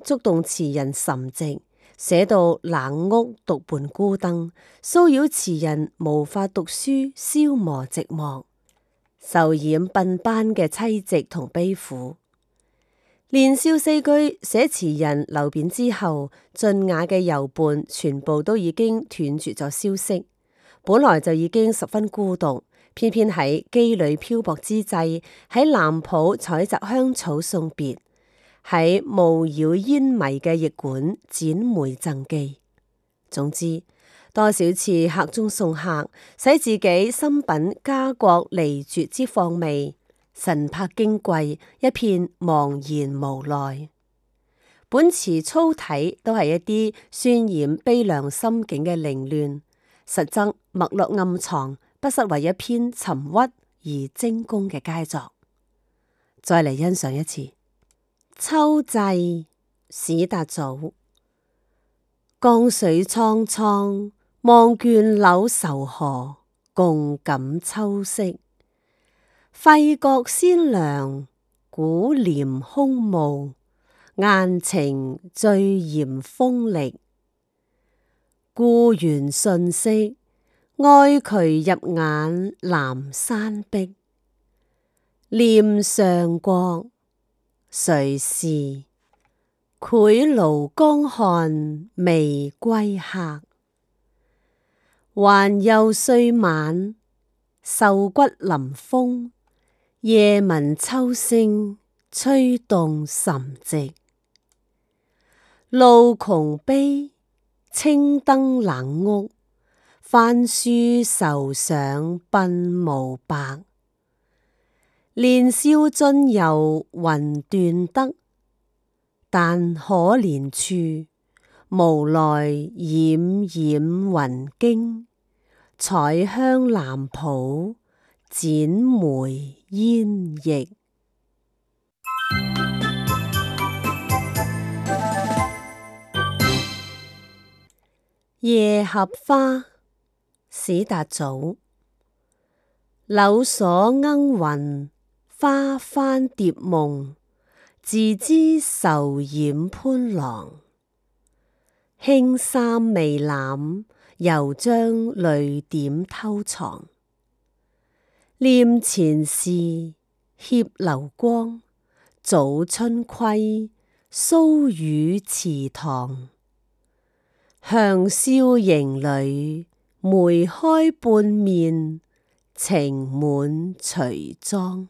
觸動詞人岑寂，寫到冷屋獨伴孤燈，騷擾詞人無法讀書，消磨寂寞，愁染鬢斑嘅淒寂同悲苦。年少四句寫詞人劉勉之後，俊雅嘅遊伴全部都已經斷絕咗消息，本來就已經十分孤獨，偏偏喺羈旅漂泊之際，喺南浦採摘香草送別，喺霧繞煙迷嘅驛館展梅贈寄。總之，多少次客中送客，使自己心品家國離絕之況味，神魄矜貴，一片茫然無奈。本詞粗體都係一啲渲染悲涼心境嘅凌亂，實則脈絡暗藏，不失為一篇沉鬱而精工嘅佳作。再嚟欣賞一次《秋祭》，史達祖。江水蒼蒼，望倦柳愁河，共感秋色。費覺先涼，古簾空霧，雁情最嫌風力。故園瞬息，愛渠入眼南山碧。念上國，誰是？潰廬江漢未歸客。還又歲晚，瘦骨臨風，夜聞秋聲，吹動岑寂。路窮悲，青燈冷屋，翻書愁想鬢毛白。年少盡遊雲斷得，但可憐處，無奈掩掩雲驚。採香南浦，展梅煙翊。夜合花，史達祖。柳鎖鶯雲，花幡蝶夢，自知愁染潘郎。輕衫未攬，猶將淚點偷藏。念前事，怯流光，早春暉，蘇與池塘。香消營裏，梅開半面，情滿隨妝。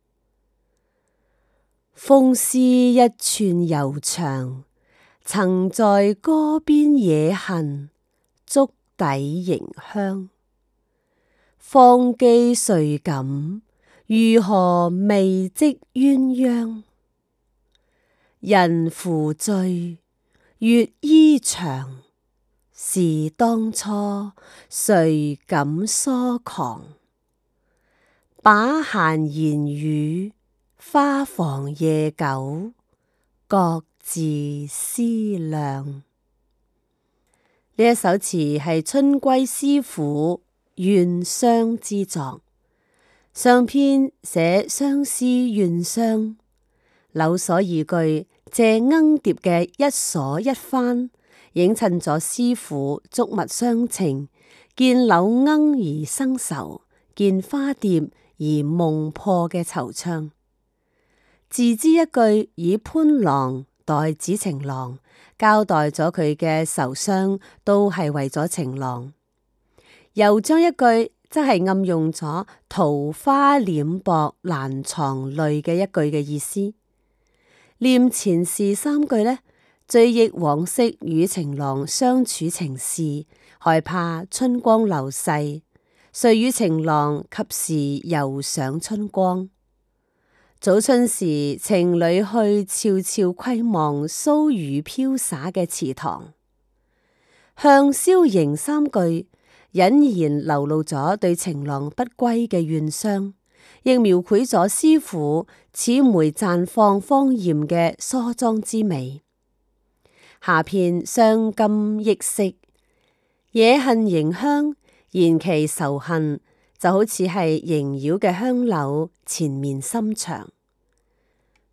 風絲一寸猶長，曾在歌邊野恨，竹底迎香。荒機誰感，如何未織鴛鴦？人扶醉，月衣長，是當初誰敢疏狂？把閒言語，花房夜久，各自思量。呢一首詞係春閨詩賦怨傷之作，上篇寫相思怨傷，柳鎖二句借鶯蝶嘅一鎖一幡，映襯咗詩婦觸物傷情，見柳鶯而生愁，見花蝶而夢破嘅惆悵。自知一句以潘郎代子情郎，交代咗佢嘅愁傷都係為咗情郎。又將一句則係暗用咗桃花臉薄難藏淚嘅一句嘅意思。念前事三句呢，追憶往昔與情郎相處情事，害怕春光流逝，遂與情郎及時遊賞春光。早春時，情侶去悄悄窺望蘇雨飄灑嘅池塘。香消營三句隱然流露咗對情郎不歸嘅怨傷，亦描繪咗詩婦似梅綻放芳艷嘅梳妝之美。下片傷今憶昔，野恨迎香，言其仇恨，就好似係縈繞嘅香柳纏綿深長。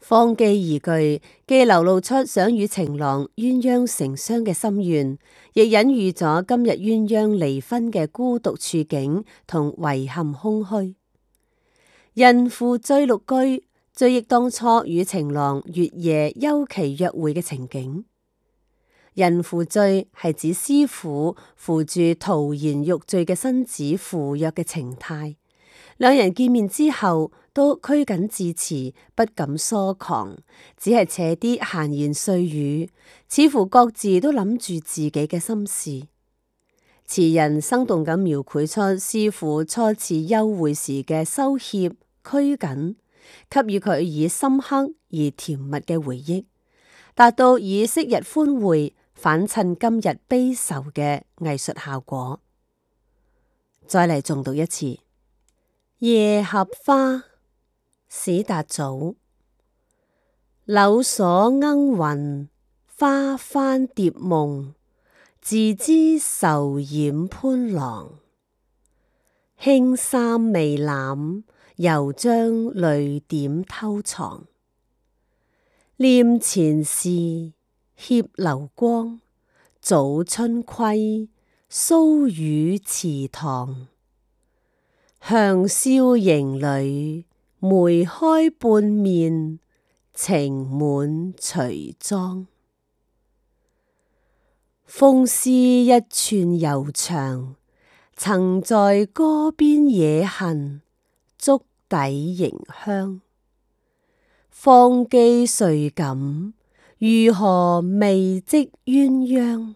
放記而句，既流露出想與情郎鴛鴦成雙嘅心願，亦隱喻咗今日鴛鴦離婚嘅孤獨處境同遺憾空虛。人賦序六句，追憶當初與情郎月夜幽期約會嘅情景。人賦序係指師傅扶住陶然欲墜嘅身子赴約嘅情態。兩人見面之後都拘謹致辭，不敢疏狂，只係扯啲閒言碎語，似乎各自都諗住自己嘅心事。詞人生動咁描繪出師傅初次幽會時嘅羞怯拘謹，給予佢以深刻而甜蜜嘅回憶，達到以昔日歡會反襯今日悲愁嘅藝術效果。再嚟重讀一次。夜合花，史達祖。柳鎖鶯雲，花幡蝶夢，自知愁染潘郎。輕衫未攬，猶將淚點偷藏。念前事，篋流光，早春歸，蘇與池塘。香消營裏，梅開半面，情滿隨妝。風絲一寸悠長，曾在歌邊野恨，竹底迎香。況寄誰感，如何未織鴛鴦？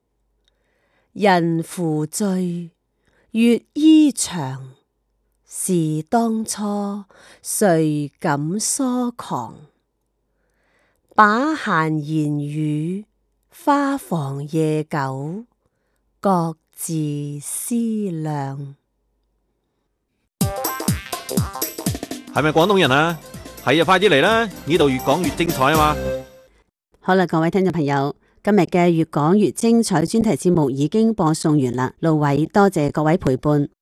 人賦序，月衣長。是當初，誰敢疏狂？把閒言語，花房夜久，各自思量。 係咪廣東人啊？係啊，快啲嚟啦！呢度越講越精彩啊嘛！ 好啦，各位聽眾朋友，今日嘅越講越精彩專題節目已經播送完啦。盧偉多謝各位陪伴。